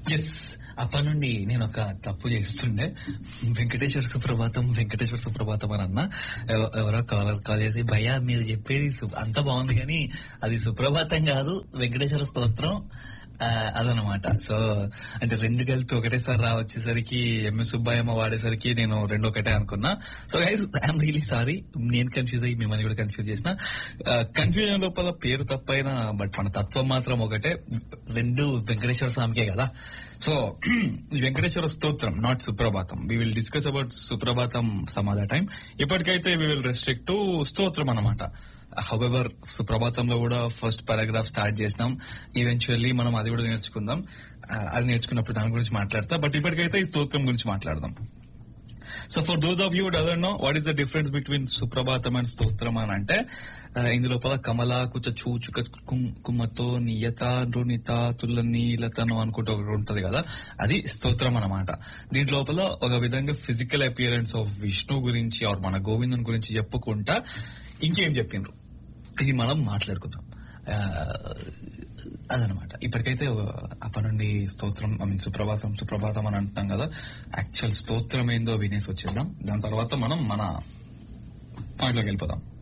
Yes, అప్పటి నుండి నేను ఒక తప్పు చేస్తుండే. వెంకటేశ్వర సుప్రభాతం వెంకటేశ్వర సుప్రభాతం అని అన్నా. ఎవరో కాల్ చేసి, భయ్యా మీరు చెప్పేది అంత బాగుంది కానీ అది సుప్రభాతం కాదు, వెంకటేశ్వర స్తోత్రం అదనమాట. సో అంటే రెండు కలిపి ఒకటేసారి వచ్చేసరికి ఎంఎస్ సుబ్బాయమ్మ వాడేసరికి నేను రెండు ఒకటే అనుకున్నా. So guys, I'm really sorry, నేను కన్ఫ్యూజ్ అయ్యి మిమ్మల్ని కూడా కన్ఫ్యూజ్ చేసిన. కన్ఫ్యూజన్ లోపల పేరు తప్పైనా బట్ మన తత్వం మాత్రం ఒకటే, రెండు వెంకటేశ్వర స్వామికే కదా. సో వెంకటేశ్వర స్తోత్రం, not Suprabhatam. We will discuss about Suprabhatam some other time. ఇప్పటికైతే వి విల్ రెస్ట్రిక్ట్ టు స్తోత్రం అన్నమాట. హౌవెవర్ సుప్రభాతంలో కూడా ఫస్ట్ పారాగ్రాఫ్ స్టార్ట్ చేసినాం. ఈవెన్చువల్లీ మనం అది కూడా నేర్చుకుందాం. అది నేర్చుకున్నప్పుడు దాని గురించి మాట్లాడతా. బట్ ఇప్పటికైతే ఈ స్తోత్రం గురించి మాట్లాడదాం. So for those of you doesn't know what is the difference between Suprabhatam and స్తోత్రం అని అంటే, ఇందులోపల కమల కుచ చూచుక కుమ్మతో నియత నృనిత తులనీలతను అనుకుంటూ ఒకటి ఉంటది కదా, అది స్తోత్రం అన్నమాట. దీంట్లోపల ఒక విధంగా ఫిజికల్ అపియరెన్స్ ఆఫ్ విష్ణు గురించి ఆర్ మన గోవిందుని గురించి చెప్పుకుంటా ఇంకేం చెప్పిండ్రు ఇది మనం మాట్లాడుకుందాం. అదనమాట. ఇప్పటికైతే అప్పటి నుండి స్తోత్రం, ఐ మీన్ సుప్రభాతం అని అంటున్నాం కదా, యాక్చువల్ స్తోత్రం ఏందో వినేసి వచ్చేద్దాం. దాని తర్వాత మనం మన పాయింట్లోకి వెళ్ళిపోదాం.